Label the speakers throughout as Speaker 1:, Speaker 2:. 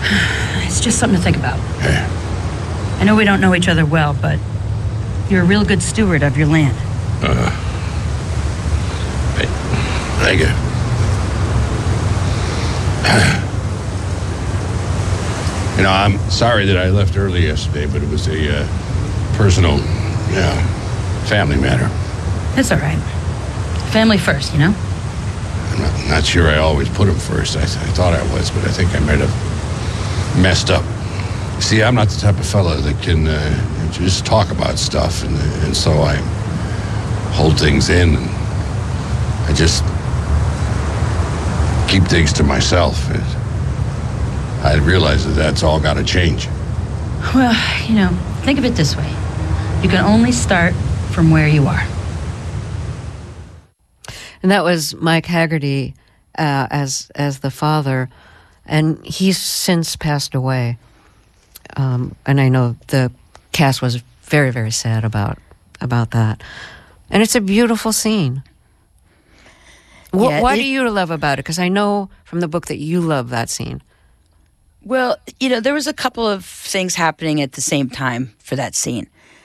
Speaker 1: It's just something to think about.
Speaker 2: Yeah.
Speaker 1: I know we don't know each other well, but you're a real good steward of your land.
Speaker 2: Thank you. You know, I'm sorry that I left early yesterday, but it was a personal, family matter.
Speaker 1: It's all right. Family first, you know?
Speaker 2: I'm not sure I always put them first. I thought I was, but I think I might have messed up. See, I'm not the type of fella that can just talk about stuff, and so I hold things in, and I just keep things to myself. And I realize that that's all got to change.
Speaker 1: Well, you know, think of it this way. You can only start from where you are.
Speaker 3: And that was Mike Haggerty as the father, and he's since passed away. And I know the cast was very, very sad about that. And it's a beautiful scene. What do you love about it? Because I know from the book that you love that scene.
Speaker 4: Well, you know, there was a couple of things happening at the same time for that scene.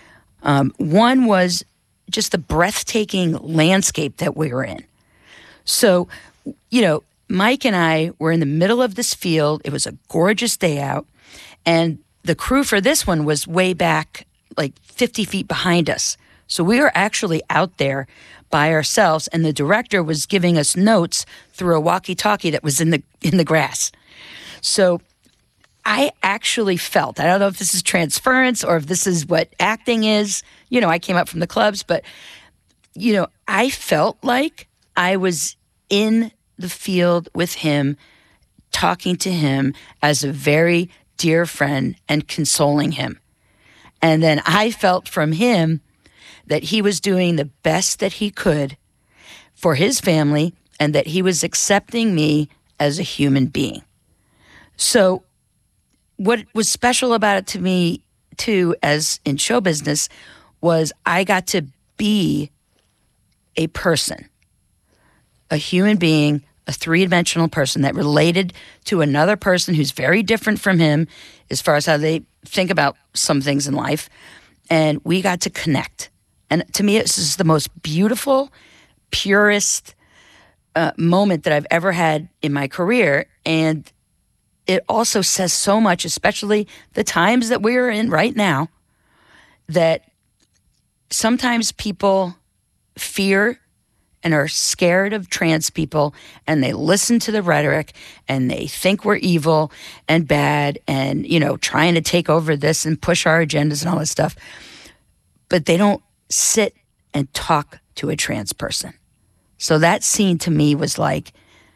Speaker 4: One was just the breathtaking landscape that we were in. So, you know, Mike and I were in the middle of this field. It was a gorgeous day out. And the crew for this one was way back, like 50 feet behind us. So we were actually out there by ourselves, and the director was giving us notes through a walkie-talkie that was in the grass. So I actually felt, I don't know if this is transference or if this is what acting is. You know, I came up from the clubs, but, you know, I felt like I was in the field with him, talking to him as a very dear friend and consoling him. And then I felt from him that he was doing the best that he could for his family and that he was accepting me as a human being. So what was special about it to me, too, as in show business, was I got to be a person, a human being, a three-dimensional person that related to another person who's very different from him as far as how they think about some things in life. And we got to connect. And to me, this is the most beautiful, purest moment that I've ever had in my career. And it also says so much, especially the times that we're in right now, that sometimes people fear and are scared of trans people, and they listen to the rhetoric, and they think we're evil and bad and, you know, trying to take over this and push our agendas and all this stuff. But they don't sit and talk to a trans person. So that scene to me was like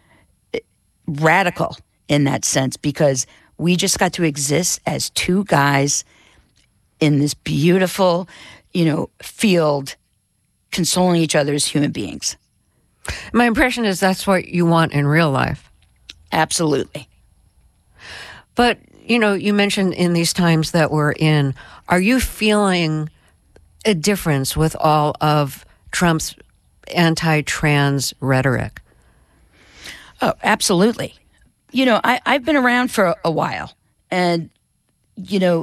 Speaker 4: radical in that sense, because we just got to exist as two guys in this beautiful, you know, field, consoling each other as human beings.
Speaker 3: My impression is that's what you want in real life.
Speaker 4: Absolutely.
Speaker 3: But, you know, you mentioned in these times that we're in, are you feeling a difference with all of Trump's anti-trans rhetoric?
Speaker 4: Oh, absolutely. You know, I've been around for a while, and, you know,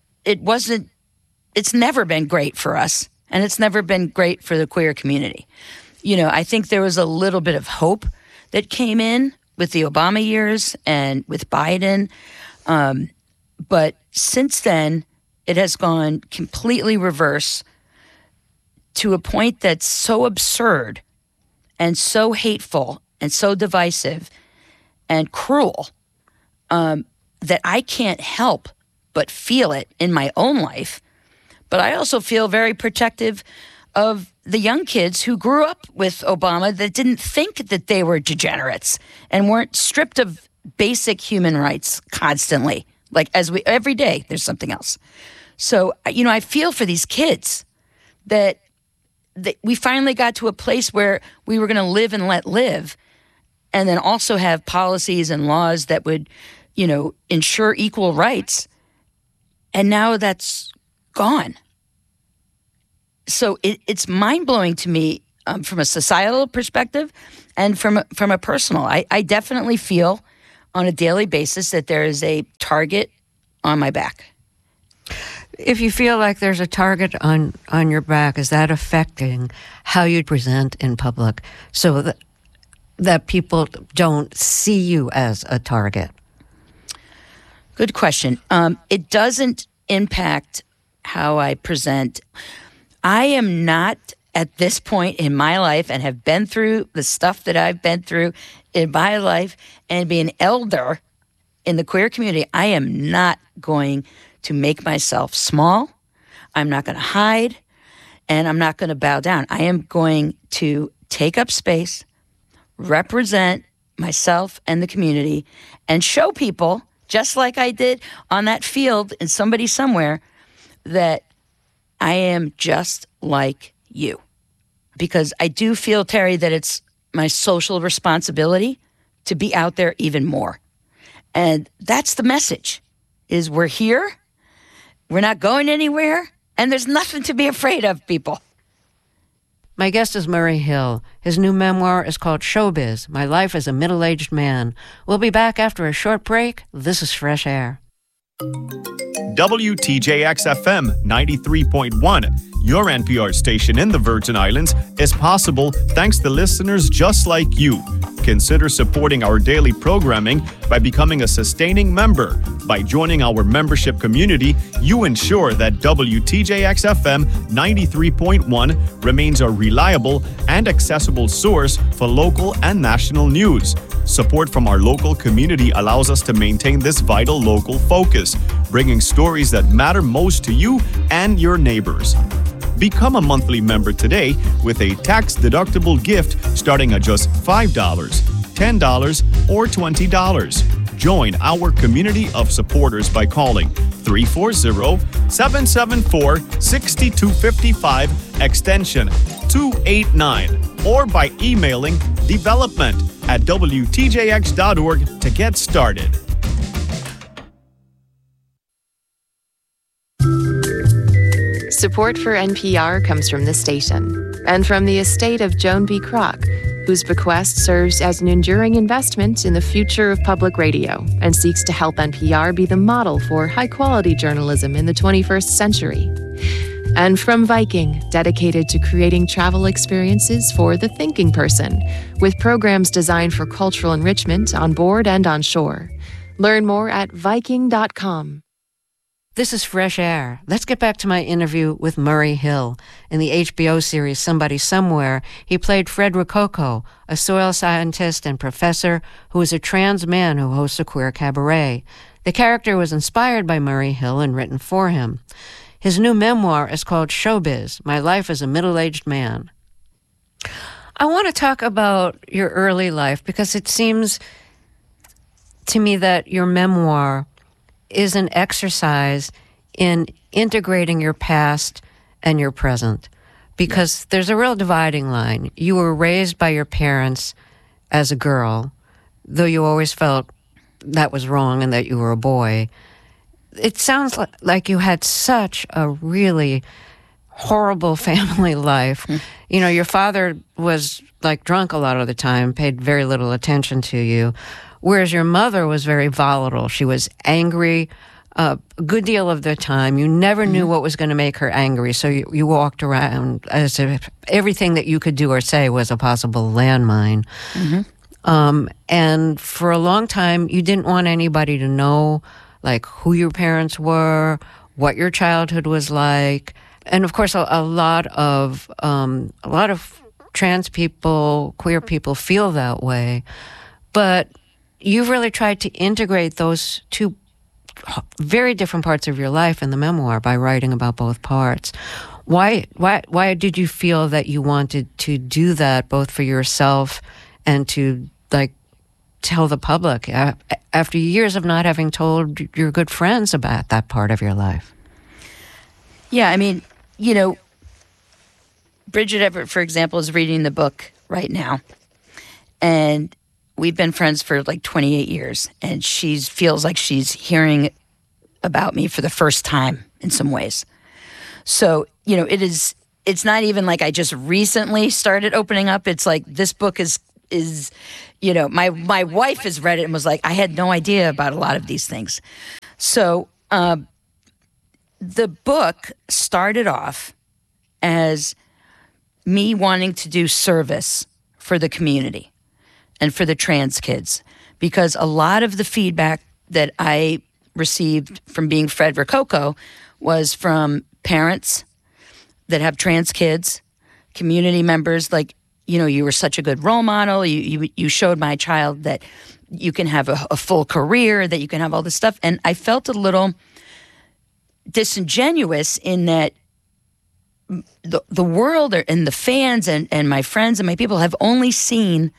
Speaker 4: it's never been great for us, and it's never been great for the queer community. You know, I think there was a little bit of hope that came in with the Obama years and with Biden. But since then, it has gone completely reverse to a point that's so absurd and so hateful and so divisive and cruel that I can't help but feel it in my own life. But I also feel very protective of the young kids who grew up with Obama that didn't think that they were degenerates and weren't stripped of basic human rights constantly. Like every day there's something else. So, you know, I feel for these kids that we finally got to a place where we were going to live and let live, and then also have policies and laws that would, you know, ensure equal rights. And now that's gone. So it's mind-blowing to me from a societal perspective and from a personal. I definitely feel on a daily basis that there is a target on my back.
Speaker 3: If you feel like there's a target on your back, is that affecting how you present in public so that people don't see you as a target?
Speaker 4: Good question. It doesn't impact how I present. I am not at this point in my life and have been through the stuff that I've been through in my life and be an elder in the queer community. I am not going to make myself small. I'm not going to hide, and I'm not going to bow down. I am going to take up space, represent myself and the community, and show people, just like I did on that field in Somebody Somewhere, that I am just like you. Because I do feel, Terry, that it's my social responsibility to be out there even more. And that's the message, is we're here, we're not going anywhere, and there's nothing to be afraid of, people.
Speaker 3: My guest is Murray Hill. His new memoir is called Showbiz, My Life as a Middle-Aged Man. We'll be back after a short break. This is Fresh Air.
Speaker 5: WTJX-FM 93.1, your NPR station in the Virgin Islands, is possible thanks to listeners just like you. Consider supporting our daily programming by becoming a sustaining member. By joining our membership community, you ensure that WTJX-FM 93.1 remains a reliable and accessible source for local and national news. Support from our local community allows us to maintain this vital local focus, bringing stories that matter most to you and your neighbors. Become a monthly member today with a tax-deductible gift starting at just $5, $10, or $20. Join our community of supporters by calling 340-774-6255 extension 289 or by emailing development@wtjx.org to get started.
Speaker 6: Support for NPR comes from the station and from the estate of Joan B. Kroc, whose bequest serves as an enduring investment in the future of public radio and seeks to help NPR be the model for high-quality journalism in the 21st century. And from Viking, dedicated to creating travel experiences for the thinking person, with programs designed for cultural enrichment on board and on shore. Learn more at Viking.com.
Speaker 3: This is Fresh Air. Let's get back to my interview with Murray Hill. In the HBO series Somebody Somewhere, he played Fred Rococo, a soil scientist and professor who is a trans man who hosts a queer cabaret. The character was inspired by Murray Hill and written for him. His new memoir is called Showbiz, My Life as a Middle-Aged Man. I want to talk about your early life because it seems to me that your memoir is an exercise in integrating your past and your present, because there's a real dividing line. You were raised by your parents as a girl, though you always felt that was wrong and that you were a boy. It sounds like you had such a really horrible family life. You know, your father was like drunk a lot of the time, paid very little attention to you, whereas your mother was very volatile. She was angry a good deal of the time. You never knew what was going to make her angry, so you walked around as if everything that you could do or say was a possible landmine. And for a long time, you didn't want anybody to know, like, who your parents were, what your childhood was like. And of course, a lot of trans people, queer people feel that way. But you've really tried to integrate those two very different parts of your life in the memoir by writing about both parts. Why did you feel that you wanted to do that, both for yourself and to, like, tell the public after years of not having told your good friends about that part of your life?
Speaker 4: Yeah, I mean, you know, Bridget Everett, for example, is reading the book right now. And we've been friends for like 28 years. And she feels like she's hearing about me for the first time in some ways. So, you know, it's not even like I just recently started opening up. It's like this book is my wife has read it and was like, I had no idea about a lot of these things. So the book started off as me wanting to do service for the community and for the trans kids, because a lot of the feedback that I received from being Fred Rococo was from parents that have trans kids, community members, like, you were such a good role model. You showed my child that you can have a full career, that you can have all this stuff. And I felt a little disingenuous in that the world and the fans and my friends and my people have only seen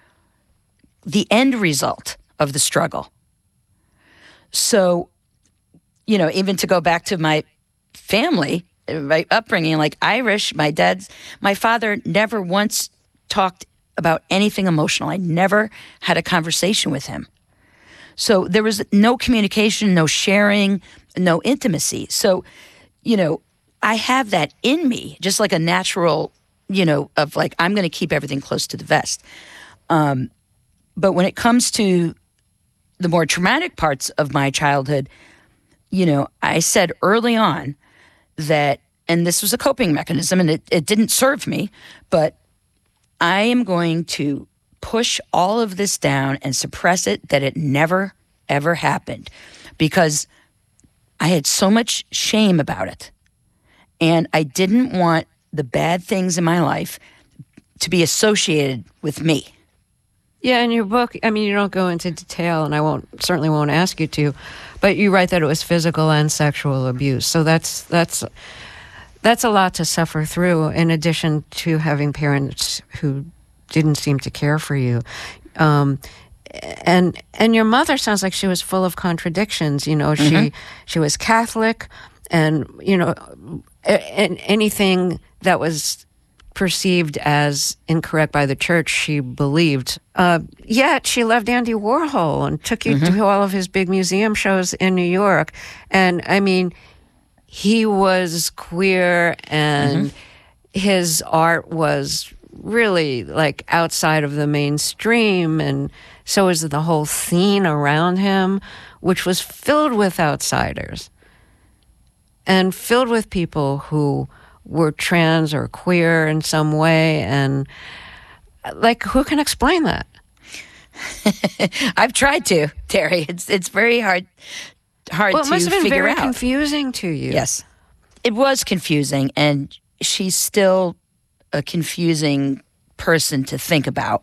Speaker 4: the end result of the struggle. So, even to go back to my family, my upbringing, like Irish, my father never once talked about anything emotional. I never had a conversation with him. So there was no communication, no sharing, no intimacy. So, I have that in me, just like a natural, of like, I'm going to keep everything close to the vest. But when it comes to the more traumatic parts of my childhood, I said early on that, and this was a coping mechanism, and it didn't serve me, but I am going to push all of this down and suppress it, that it never, ever happened, because I had so much shame about it. And I didn't want the bad things in my life to be associated with me.
Speaker 3: Yeah, in your book, I mean, you don't go into detail, and I certainly won't ask you to, but you write that it was physical and sexual abuse. So that's a lot to suffer through, in addition to having parents who didn't seem to care for you. And your mother sounds like she was full of contradictions. She was Catholic, and and anything that was perceived as incorrect by the church, she believed. Yet she loved Andy Warhol and took you to all of his big museum shows in New York. And I mean, he was queer, and his art was really like outside of the mainstream, and so was the whole scene around him, which was filled with outsiders and filled with people who were trans or queer in some way. And like, who can explain that?
Speaker 4: I've tried to, Terry. It's very hard
Speaker 3: well, it must
Speaker 4: to
Speaker 3: have been
Speaker 4: figure
Speaker 3: very
Speaker 4: out.
Speaker 3: confusing to you.
Speaker 4: Yes, it was confusing, and she's still a confusing person to think about.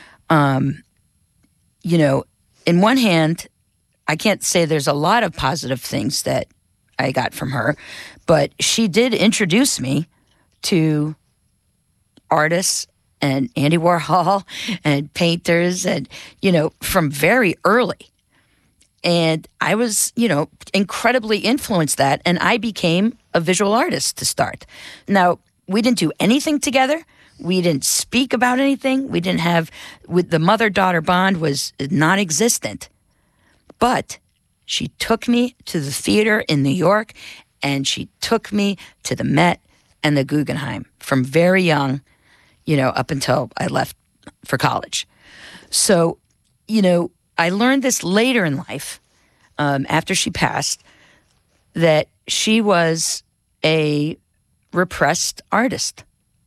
Speaker 4: In one hand, I can't say there's a lot of positive things that I got from her, but she did introduce me to artists and Andy Warhol and painters, and, from very early. And I was, incredibly influenced that, and I became a visual artist to start. Now, we didn't do anything together. We didn't speak about anything. We didn't have, with the mother-daughter bond was non-existent. But she took me to the theater in New York, and she took me to the Met and the Guggenheim from very young, up until I left for college. So, I learned this later in life, after she passed, that she was a repressed artist.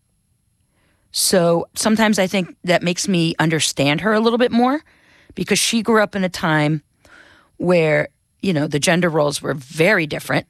Speaker 4: So sometimes I think that makes me understand her a little bit more, because she grew up in a time where, the gender roles were very different.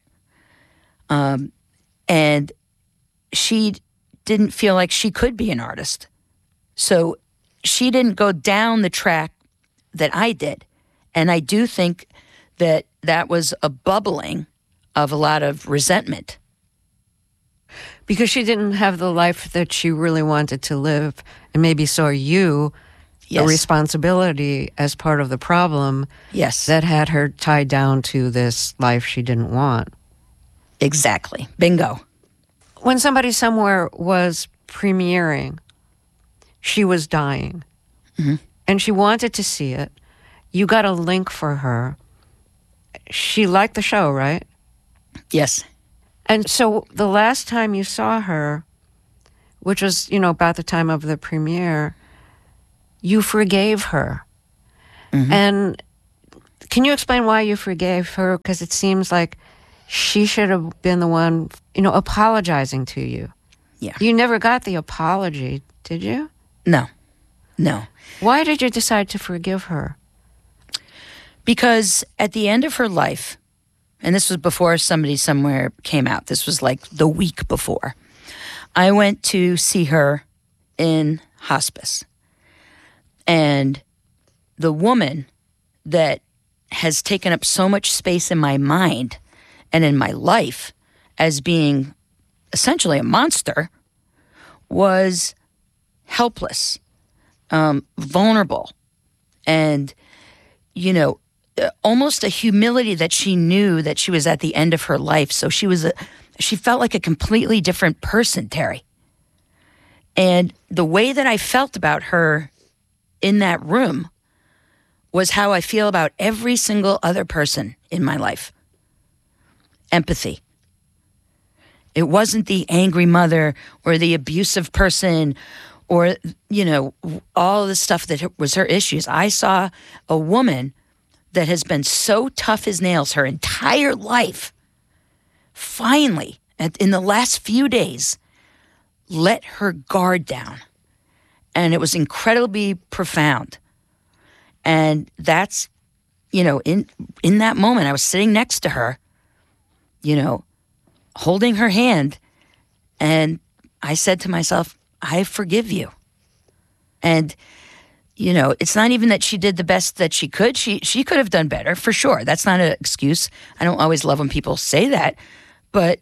Speaker 4: And she didn't feel like she could be an artist. So she didn't go down the track that I did. And I do think that that was a bubbling of a lot of resentment.
Speaker 3: Because she didn't have the life that she really wanted to live, and maybe saw you a responsibility as part of the problem.
Speaker 4: Yes.
Speaker 3: That had her tied down to this life she didn't want.
Speaker 4: Exactly. Bingo.
Speaker 3: When Somebody Somewhere was premiering, she was dying. And she wanted to see it. You got a link for her. She liked the show, right?
Speaker 4: Yes.
Speaker 3: And so the last time you saw her, which was, about the time of the premiere, you forgave her. And can you explain why you forgave her? Because it seems like she should have been the one, apologizing to you.
Speaker 4: Yeah.
Speaker 3: You never got the apology, did you?
Speaker 4: No.
Speaker 3: Why did you decide to forgive her?
Speaker 4: Because at the end of her life, and this was before Somebody Somewhere came out, this was like the week before, I went to see her in hospice. And the woman that has taken up so much space in my mind and in my life as being essentially a monster was helpless, vulnerable, and, almost a humility that she knew that she was at the end of her life. So she felt like a completely different person, Terry. And the way that I felt about her in that room was how I feel about every single other person in my life. Empathy. It wasn't the angry mother or the abusive person or, all the stuff that was her issues. I saw a woman that has been so tough as nails her entire life, finally, in the last few days, let her guard down. And it was incredibly profound. And that's, in that moment, I was sitting next to her, holding her hand. And I said to myself, I forgive you. And, it's not even that she did the best that she could. She could have done better, for sure. That's not an excuse. I don't always love when people say that. But,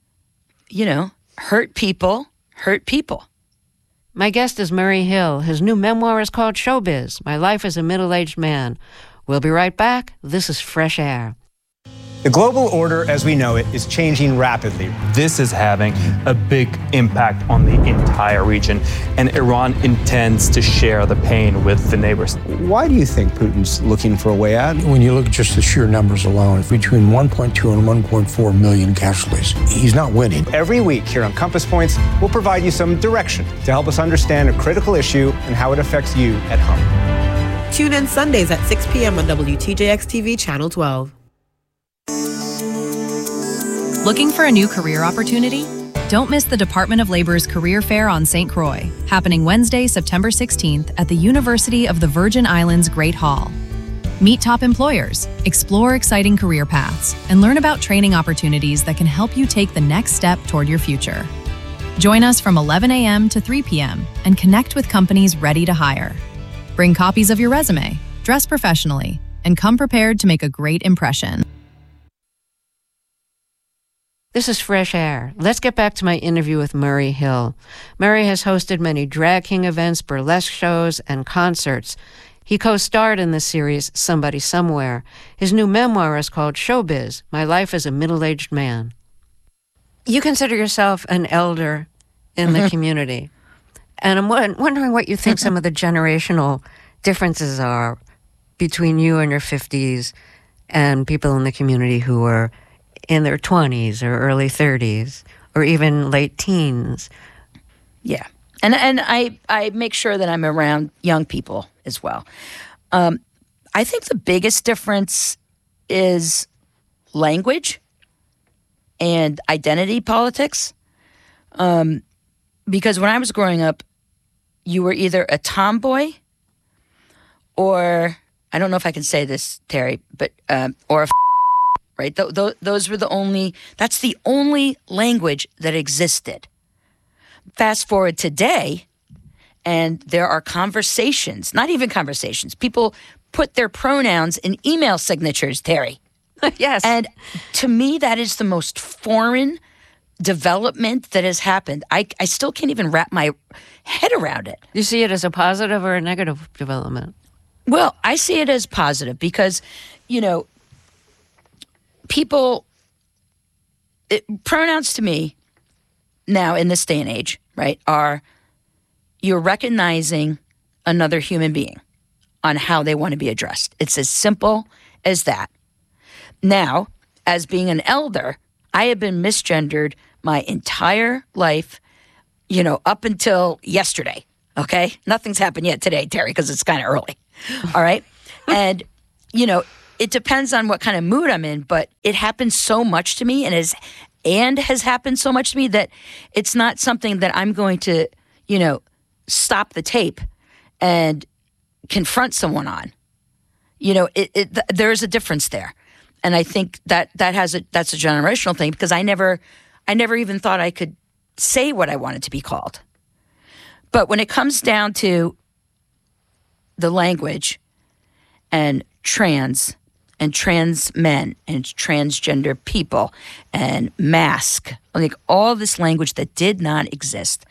Speaker 4: hurt people hurt people.
Speaker 3: My guest is Murray Hill. His new memoir is called Showbiz, My Life as a Middle-Aged Man. We'll be right back. This is Fresh Air.
Speaker 7: The global order as we know it is changing rapidly.
Speaker 8: This is having a big impact on the entire region, and Iran intends to share the pain with the neighbors.
Speaker 7: Why do you think Putin's looking for a way out?
Speaker 9: When you look at just the sheer numbers alone, between 1.2 and 1.4 million casualties, he's not winning.
Speaker 7: Every week here on Compass Points, we'll provide you some direction to help us understand a critical issue and how it affects you at home.
Speaker 10: Tune in Sundays at 6 p.m. on WTJX-TV Channel 12.
Speaker 11: Looking for a new career opportunity? Don't miss the Department of Labor's Career Fair on St. Croix, happening Wednesday, September 16th at the University of the Virgin Islands Great Hall. Meet top employers, explore exciting career paths, and learn about training opportunities that can help you take the next step toward your future. Join us from 11 a.m. to 3 p.m. and connect with companies ready to hire. Bring copies of your resume, dress professionally, and come prepared to make a great impression.
Speaker 3: This is Fresh Air. Let's get back to my interview with Murray Hill. Murray has hosted many drag king events, burlesque shows, and concerts. He co-starred in the series Somebody Somewhere. His new memoir is called Showbiz, My Life as a Middle-Aged Man. You consider yourself an elder in the community. And I'm wondering what you think some of the generational differences are between you and your 50s and people in the community who are in their 20s or early 30s or even late teens.
Speaker 4: Yeah. And I make sure that I'm around young people as well. I think the biggest difference is language and identity politics. Because when I was growing up, you were either a tomboy or, I don't know if I can say this, Terry, but, or a right? Those were that's the only language that existed. Fast forward today, and there are conversations, not even conversations. People put their pronouns in email signatures, Terry.
Speaker 3: Yes.
Speaker 4: And to me, that is the most foreign development that has happened. I still can't even wrap my head around it.
Speaker 3: You see it as a positive or a negative development?
Speaker 4: Well, I see it as positive because, pronouns to me now in this day and age, right, are you're recognizing another human being on how they want to be addressed. It's as simple as that. Now, as being an elder, I have been misgendered my entire life, up until yesterday. Okay? Nothing's happened yet today, Terry, because it's kind of early. All right? And, you know, it depends on what kind of mood I'm in, but it happens so much to me and has happened so much to me that it's not something that I'm going to, you know, stop the tape and confront someone on. You know, there's a difference there. And I think that's a generational thing, because I never even thought I could say what I wanted to be called. But when it comes down to the language and trans men and transgender people and mask, like all this language that did not exist.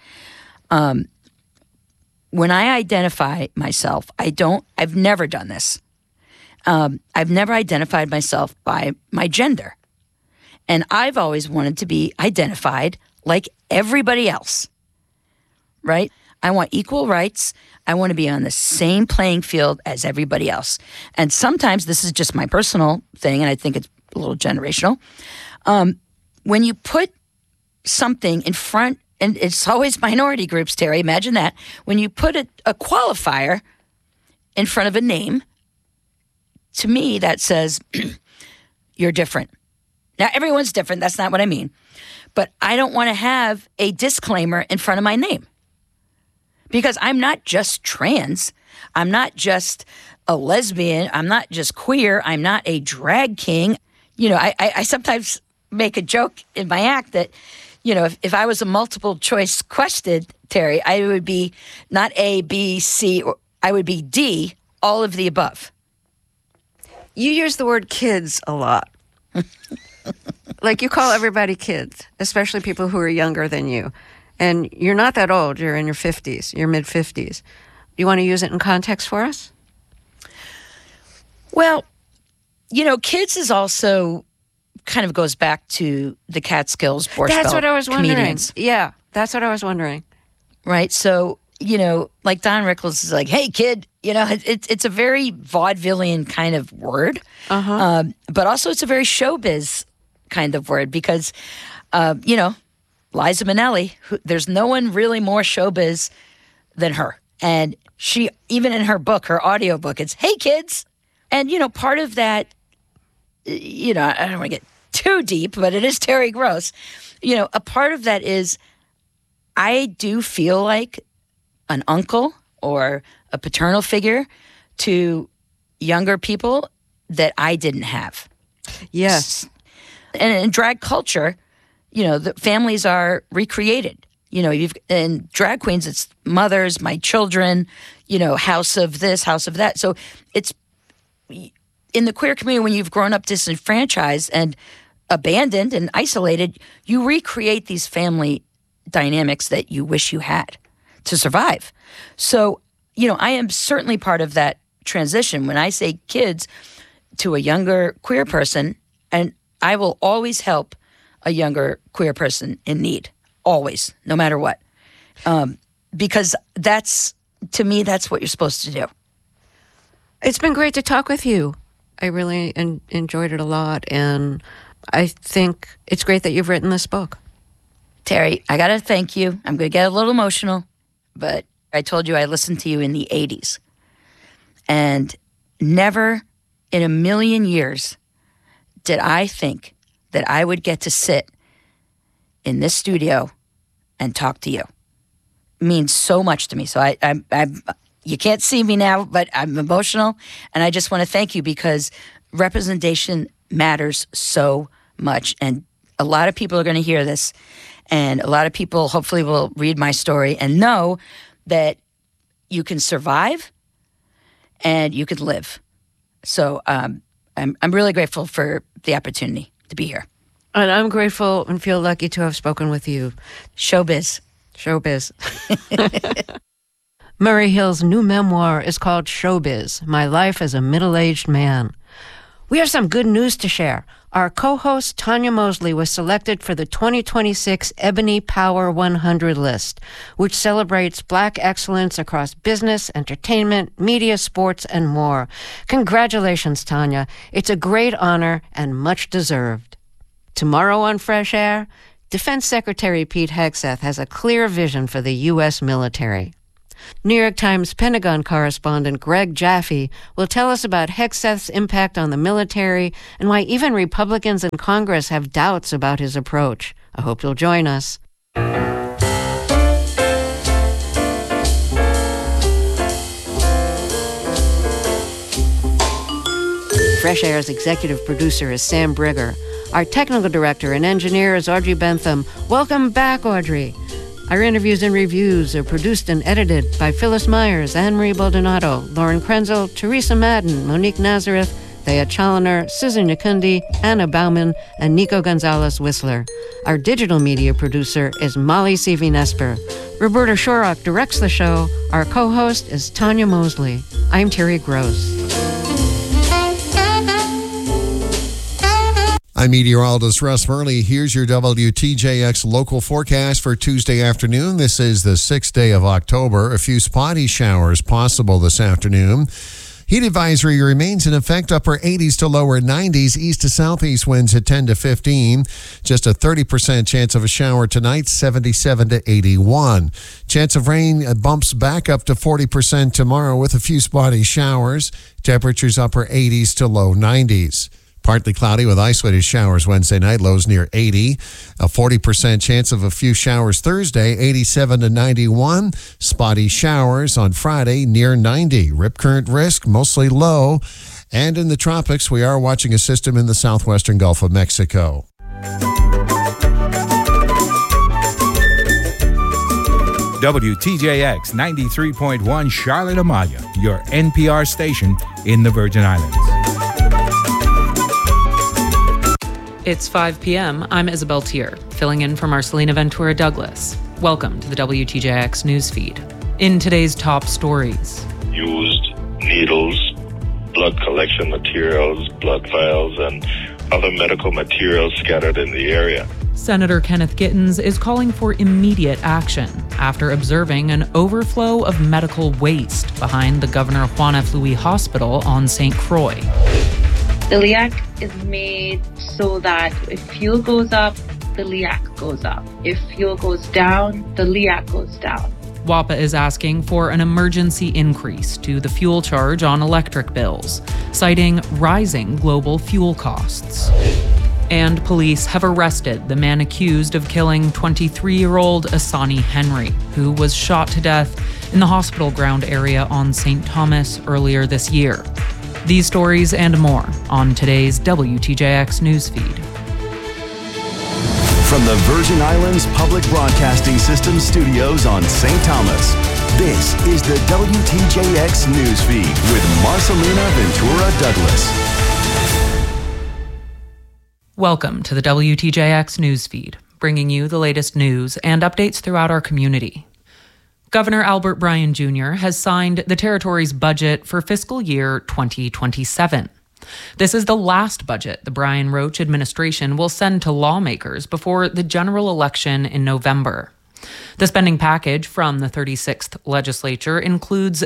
Speaker 4: When I identify myself, I've never done this. I've never identified myself by my gender. And I've always wanted to be identified like everybody else, right? I want equal rights. I want to be on the same playing field as everybody else. And sometimes this is just my personal thing, and I think it's a little generational. When you put something in front, and it's always minority groups, Terry, imagine that. When you put a qualifier in front of a name, to me, that says you're different. Now, everyone's different. That's not what I mean. But I don't want to have a disclaimer in front of my name, because I'm not just trans. I'm not just a lesbian. I'm not just queer. I'm not a drag king. You know, I sometimes make a joke in my act that, you know, if I was a multiple choice question, Terry, I would be not A, B, C, or I would be D, all of the above.
Speaker 3: You use the word kids a lot. Like, you call everybody kids, especially people who are younger than you. And you're not that old. You're in your 50s, your mid-50s. You want to use it in context for us?
Speaker 4: Well, you know, kids is also kind of goes back to the Catskills, Borscht Belt
Speaker 3: That's what I was wondering.
Speaker 4: Comedians.
Speaker 3: Yeah, that's what I was wondering.
Speaker 4: Right? So, you know, like Don Rickles is like, hey, kid. You know, it's a very vaudevillian kind of word. But also it's a very showbiz kind of word, because, you know, Liza Minnelli, there's no one really more showbiz than her. And she, even in her book, her audiobook, it's, hey, kids. And, you know, part of that, you know, I don't want to get too deep, but it is Terry Gross. You know, a part of that is I do feel like an uncle or a paternal figure to younger people that I didn't have.
Speaker 3: Yes.
Speaker 4: And in drag culture, you know, the families are recreated. You know, in drag queens, it's mothers, my children, you know, house of this, house of that. So it's in the queer community, when you've grown up disenfranchised and abandoned and isolated, you recreate these family dynamics that you wish you had to survive. So, you know, I am certainly part of that transition. When I say kids to a younger queer person, and I will always help a younger queer person in need, always, no matter what. Because that's, to me, that's what you're supposed to do.
Speaker 3: It's been great to talk with you. I really enjoyed it a lot, and I think it's great that you've written this book.
Speaker 4: Terry, I got to thank you. I'm going to get a little emotional, but I told you I listened to you in the 80s. And never in a million years did I think that I would get to sit in this studio and talk to you. It means so much to me. So I'm you can't see me now, but I'm emotional. And I just want to thank you, because representation matters so much. And a lot of people are going to hear this. And a lot of people hopefully will read my story and know that you can survive and you can live. So I'm really grateful for the opportunity to be here.
Speaker 3: And I'm grateful and feel lucky to have spoken with you.
Speaker 4: Showbiz.
Speaker 3: Showbiz. Murray Hill's new memoir is called Showbiz, My Life as a Middle-Aged Man. We have some good news to share. Our co-host, Tanya Mosley, was selected for the 2026 Ebony Power 100 list, which celebrates Black excellence across business, entertainment, media, sports, and more. Congratulations, Tanya. It's a great honor and much deserved. Tomorrow on Fresh Air, Defense Secretary Pete Hegseth has a clear vision for the U.S. military. New York Times Pentagon correspondent Greg Jaffe will tell us about Hegseth's impact on the military and why even Republicans in Congress have doubts about his approach. I hope you'll join us. Fresh Air's executive producer is Sam Brigger. Our technical director and engineer is Audrey Bentham. Welcome back, Audrey. Our interviews and reviews are produced and edited by Phyllis Myers, Anne-Marie Baldonado, Lauren Krenzel, Teresa Madden, Monique Nazareth, Thea Challoner, Susan Nyakundi, Anna Bauman, and Nico Gonzalez-Whistler. Our digital media producer is Molly Seavy-Nesper. Roberta Shorrock directs the show. Our co-host is Tanya Mosley. I'm Terry Gross.
Speaker 12: I'm meteorologist Russ Murley. Here's your WTJX local forecast for Tuesday afternoon. This is the 6th day of October. A few spotty showers possible this afternoon. Heat advisory remains in effect, upper 80s to lower 90s, east to southeast winds at 10 to 15. Just a 30% chance of a shower tonight, 77 to 81. Chance of rain bumps back up to 40% tomorrow with a few spotty showers. Temperatures upper 80s to low 90s. Partly cloudy with isolated showers Wednesday night, lows near 80. A 40% chance of a few showers Thursday, 87 to 91. Spotty showers on Friday, near 90. Rip current risk, mostly low. And in the tropics, we are watching a system in the southwestern Gulf of Mexico.
Speaker 13: WTJX 93.1 Charlotte Amalia, your NPR station in the Virgin Islands.
Speaker 14: It's 5 p.m. I'm Isabel Tier, filling in for Marcelina Ventura Douglas. Welcome to the WTJX newsfeed. In today's top stories.
Speaker 15: Used needles, blood collection materials, blood vials, and other medical materials scattered in the area.
Speaker 14: Senator Kenneth Gittens is calling for immediate action after observing an overflow of medical waste behind the Governor Juan F. Louis Hospital on St. Croix.
Speaker 16: The LEAC is made so that if fuel goes up, the LEAC goes up. If fuel goes down, the LEAC goes down.
Speaker 14: WAPA is asking for an emergency increase to the fuel charge on electric bills, citing rising global fuel costs. And police have arrested the man accused of killing 23-year-old Asani Henry, who was shot to death in the hospital ground area on St. Thomas earlier this year. These stories and more on today's WTJX newsfeed.
Speaker 17: From the Virgin Islands Public Broadcasting System studios on St. Thomas, this is the WTJX newsfeed with Marcelina Ventura Douglas.
Speaker 14: Welcome to the WTJX newsfeed, bringing you the latest news and updates throughout our community. Governor Albert Bryan Jr. has signed the territory's budget for fiscal year 2027. This is the last budget the Brian Roach administration will send to lawmakers before the general election in November. The spending package from the 36th legislature includes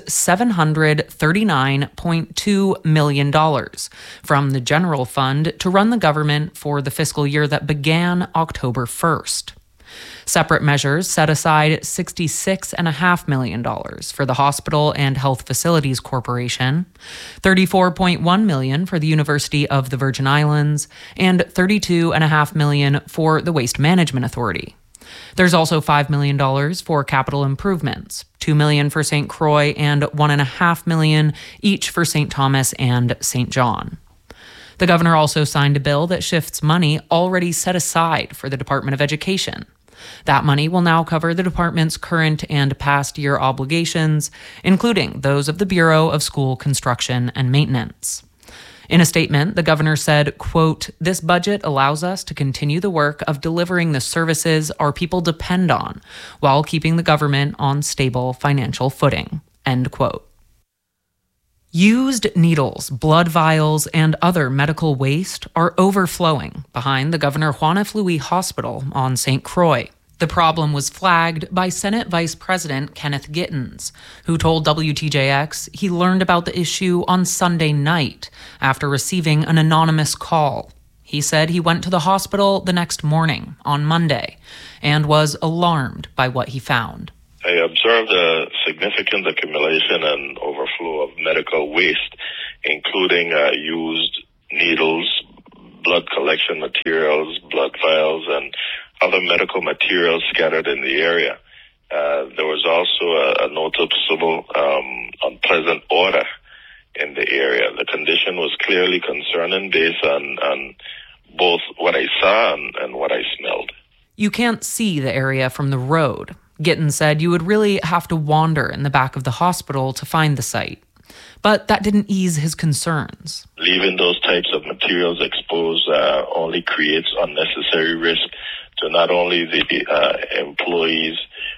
Speaker 14: $739.2 million from the general fund to run the government for the fiscal year that began October 1st. Separate measures set aside $66.5 million for the Hospital and Health Facilities Corporation, $34.1 million for the University of the Virgin Islands, and $32.5 million for the Waste Management Authority. There's also $5 million for capital improvements, $2 million for St. Croix, and $1.5 million each for St. Thomas and St. John. The governor also signed a bill that shifts money already set aside for the Department of Education. That money will now cover the department's current and past year obligations, including those of the Bureau of School Construction and Maintenance. In a statement, the governor said, quote, "This budget allows us to continue the work of delivering the services our people depend on while keeping the government on stable financial footing," end quote. Used needles, blood vials, and other medical waste are overflowing behind the Governor Juan F. Louis Hospital on St. Croix. The problem was flagged by Senate Vice President Kenneth Gittens, who told WTJX he learned about the issue on Sunday night after receiving an anonymous call. He said he went to the hospital the next morning, on Monday, and was alarmed by what he found.
Speaker 15: I observed a significant accumulation and overflow of medical waste, including used needles, blood collection materials, blood vials, and other medical materials scattered in the area. There was also a noticeable unpleasant odor in the area. The condition was clearly concerning based on both what I saw and what I smelled.
Speaker 14: You can't see the area from the road. Gittins said you would really have to wander in the back of the hospital to find the site. But that didn't ease his concerns.
Speaker 15: Leaving those types of materials exposed only creates unnecessary risk to not only the employees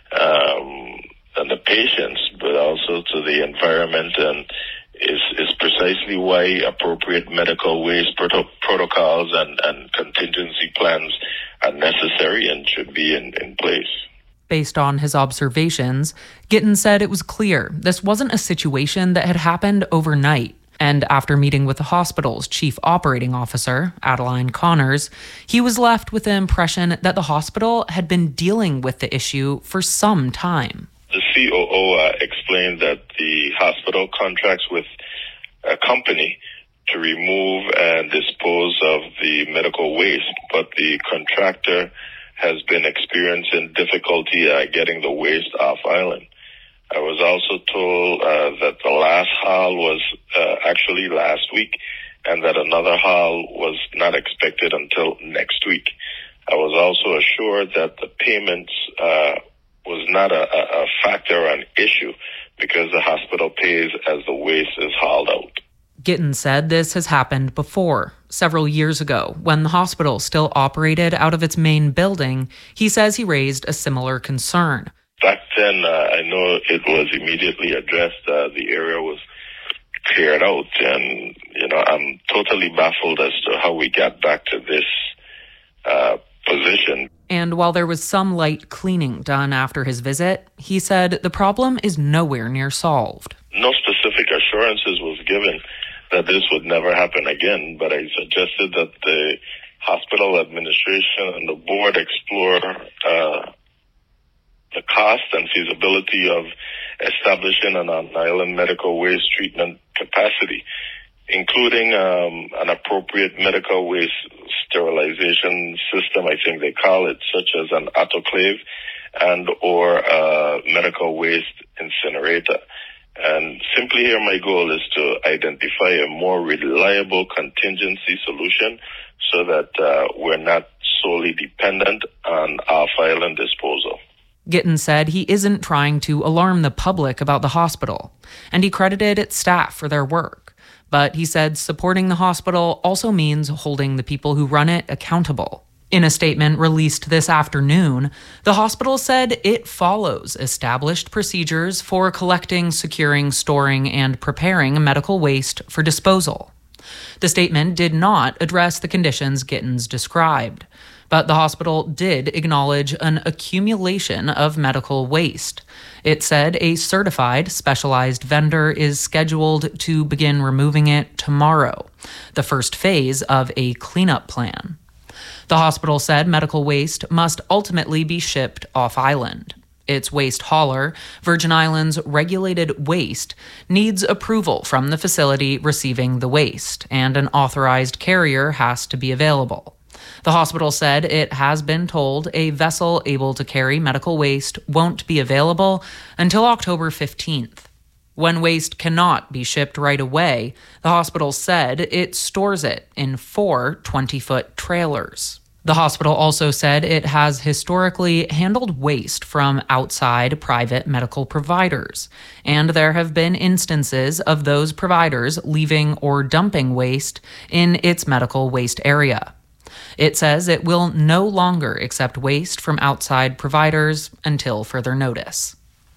Speaker 15: and the patients, but also to the environment, and is precisely why appropriate medical waste protocols and contingency plans are necessary and should be in place.
Speaker 14: Based on his observations, Gittins said it was clear this wasn't a situation that had happened overnight. And after meeting with the hospital's chief operating officer, Adeline Connors, he was left with the impression that the hospital had been dealing with the issue for some time.
Speaker 15: The COO explained that the hospital contracts with a company to remove and dispose of the medical waste, but the contractor has been experiencing difficulty getting the waste off island. I was also told that the last haul was actually last week, and that another haul was not expected until next week. I was also assured that the payments was not a factor or an issue because the hospital pays as the waste is hauled out.
Speaker 14: Gittins said this has happened before. Several years ago, when the hospital still operated out of its main building, he says he raised a similar concern.
Speaker 15: Back then, I know it was immediately addressed. The area was cleared out, and I'm totally baffled as to how we got back to this position.
Speaker 14: And while there was some light cleaning done after his visit, he said the problem is nowhere near solved.
Speaker 15: No specific assurances was given that this would never happen again, but I suggested that the hospital administration and the board explore the cost and feasibility of establishing an on-island medical waste treatment capacity, including an appropriate medical waste sterilization system, I think they call it, such as an autoclave and or a medical waste incinerator. And simply here my goal is to identify a more reliable contingency solution so that we're not solely dependent on off-island disposal.
Speaker 14: Gittins said he isn't trying to alarm the public about the hospital, and he credited its staff for their work. But he said supporting the hospital also means holding the people who run it accountable. In a statement released this afternoon, the hospital said it follows established procedures for collecting, securing, storing, and preparing medical waste for disposal. The statement did not address the conditions Gittins described, but the hospital did acknowledge an accumulation of medical waste. It said a certified, specialized vendor is scheduled to begin removing it tomorrow, the first phase of a cleanup plan. The hospital said medical waste must ultimately be shipped off-island. Its waste hauler, Virgin Islands Regulated Waste, needs approval from the facility receiving the waste, and an authorized carrier has to be available. The hospital said it has been told a vessel able to carry medical waste won't be available until October 15th. When waste cannot be shipped right away, the hospital said it stores it in 4 20-foot trailers. The hospital also said it has historically handled waste from outside private medical providers, and there have been instances of those providers leaving or dumping waste in its medical waste area. It says it will no longer accept waste from outside providers until further notice.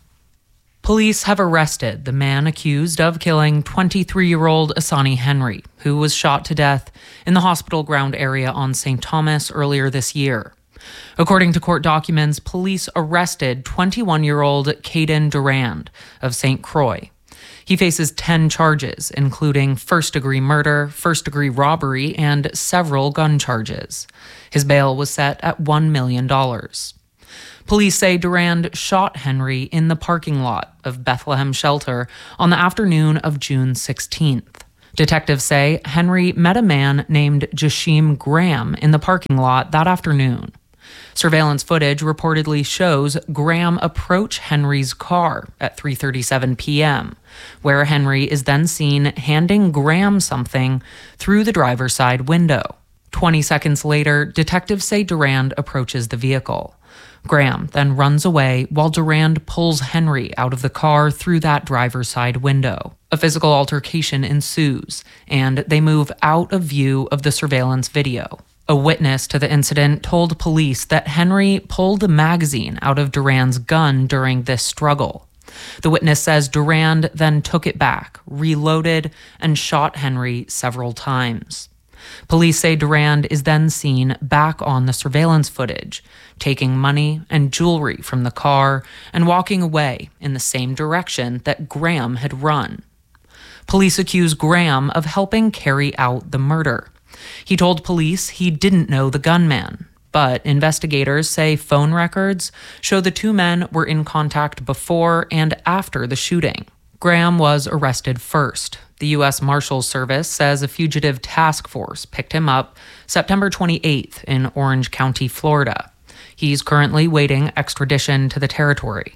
Speaker 14: Police have arrested the man accused of killing 23-year-old Asani Henry, who was shot to death in the hospital ground area on St. Thomas earlier this year. According to court documents, police arrested 21-year-old Caden Durand of St. Croix. He faces 10 charges, including first-degree murder, first-degree robbery, and several gun charges. His bail was set at $1 million. Police say Durand shot Henry in the parking lot of Bethlehem Shelter on the afternoon of June 16th. Detectives say Henry met a man named Jashim Graham in the parking lot that afternoon. Surveillance footage reportedly shows Graham approach Henry's car at 3:37 p.m., where Henry is then seen handing Graham something through the driver's side window. 20 seconds later, detectives say Durand approaches the vehicle. Graham then runs away while Durand pulls Henry out of the car through that driver's side window. A physical altercation ensues, and they move out of view of the surveillance video. A witness to the incident told police that Henry pulled a magazine out of Durand's gun during this struggle. The witness says Durand then took it back, reloaded, and shot Henry several times. Police say Durand is then seen back on the surveillance footage, taking money and jewelry from the car and walking away in the same direction that Graham had run. Police accuse Graham of helping carry out the murder. He told police he didn't know the gunman, but investigators say phone records show the two men were in contact before and after the shooting. Graham was arrested first. The U.S. Marshals Service says a fugitive task force picked him up September 28th in Orange County, Florida. He's currently waiting extradition to the territory.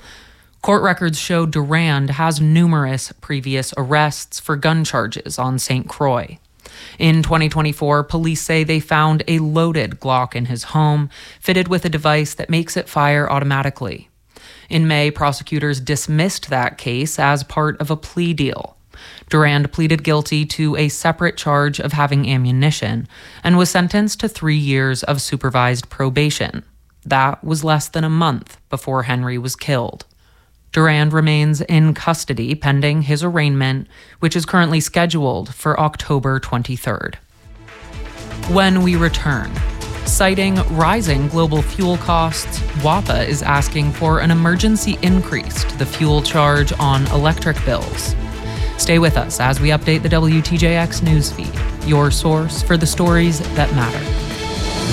Speaker 14: Court records show Durand has numerous previous arrests for gun charges on St. Croix. In 2024, police say they found a loaded Glock in his home, fitted with a device that makes it fire automatically. In May, prosecutors dismissed that case as part of a plea deal. Durand pleaded guilty to a separate charge of having ammunition and was sentenced to 3 years of supervised probation. That was less than a month before Henry was killed. Durand remains in custody pending his arraignment, which is currently scheduled for October 23rd. When we return, citing rising global fuel costs, WAPA is asking for an emergency increase to the fuel charge on electric bills. Stay with us as we update the WTJX newsfeed, your source for the stories that matter.